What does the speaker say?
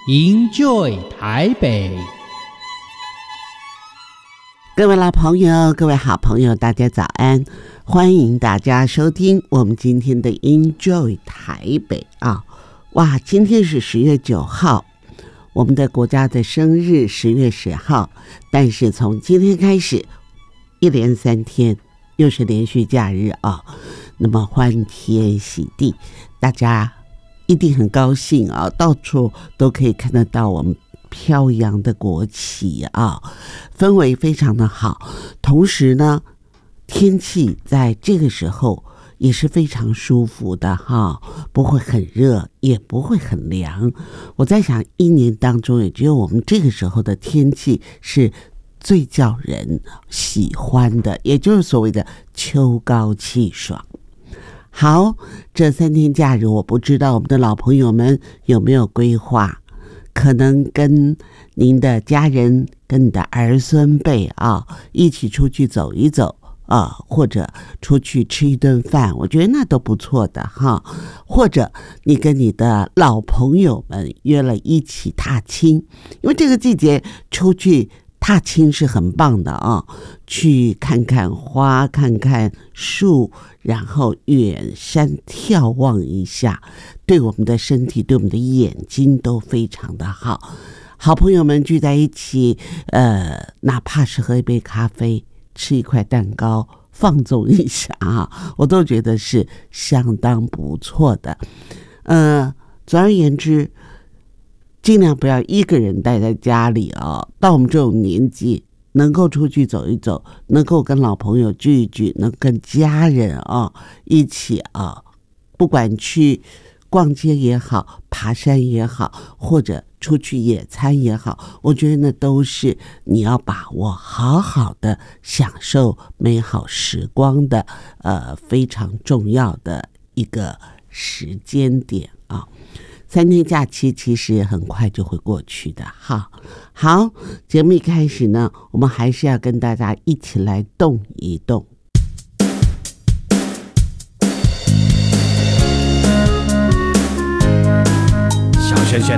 Enjoy 台北。 各位老朋友，各位好朋友，大家早安！欢迎大家收听我们今天的 Enjoy 台北啊！哇，今天是10月9号，我们的国家的生日10月10号，但是从今天开始，一连3天又是连续假日啊，那么欢天喜地，大家一定很高兴啊，到处都可以看得到我们飘扬的国旗啊，氛围非常的好。同时呢，天气在这个时候也是非常舒服的哈，不会很热，也不会很凉。我在想，一年当中也只有我们这个时候的天气是最叫人喜欢的，也就是所谓的秋高气爽。好，这3天假日，我不知道我们的老朋友们有没有规划，可能跟您的家人、跟你的儿孙辈啊，一起出去走一走啊，或者出去吃一顿饭，我觉得那都不错的哈。或者你跟你的老朋友们约了一起踏青，因为这个季节出去踏青是很棒的啊，去看看花，看看树，然后远山眺望一下，对我们的身体，对我们的眼睛都非常的好。好朋友们聚在一起，哪怕是喝一杯咖啡，吃一块蛋糕，放纵一下啊，我都觉得是相当不错的。总而言之，尽量不要一个人待在家里啊。到我们这种年纪，能够出去走一走，能够跟老朋友聚一聚，能跟家人啊一起啊，不管去逛街也好，爬山也好，或者出去野餐也好，我觉得那都是你要把握好好的享受美好时光的非常重要的一个时间点啊。3天假期其实很快就会过去的哈。好，节目一开始呢，我们还是要跟大家一起来动一动。